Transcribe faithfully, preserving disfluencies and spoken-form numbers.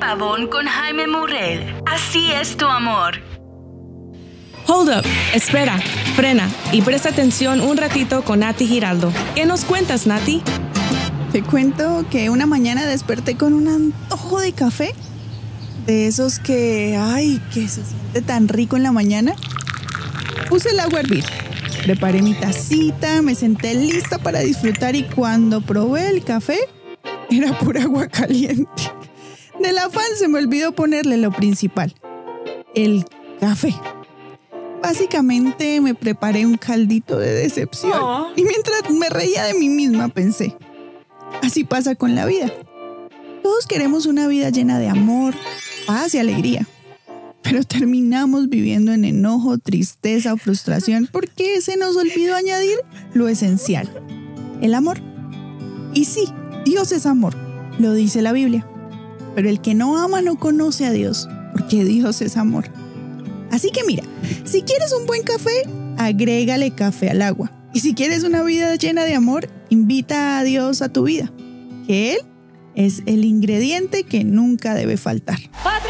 Pavón con Jaime Murrell. Así es tu amor. Hold up, espera, frena y presta atención un ratito con Nati Giraldo. ¿Qué nos cuentas, Nati? Te cuento que una mañana desperté con un antojo de café. De esos que, ay, que se siente tan rico en la mañana. Puse el agua a hervir. Preparé mi tacita, me senté lista para disfrutar y cuando probé el café, era pura agua caliente. Del afán se me olvidó ponerle lo principal, el café. Básicamente me preparé un caldito de decepción. Oh. Y mientras me reía de mí misma pensé, así pasa con la vida. Todos queremos una vida llena de amor, paz y alegría. Pero terminamos viviendo en enojo, tristeza o frustración porque se nos olvidó añadir lo esencial, el amor. Y sí, Dios es amor, lo dice la Biblia. Pero el que no ama no conoce a Dios, porque Dios es amor. Así que mira, si quieres un buen café, agrégale café al agua. Y si quieres una vida llena de amor, invita a Dios a tu vida, que Él es el ingrediente que nunca debe faltar.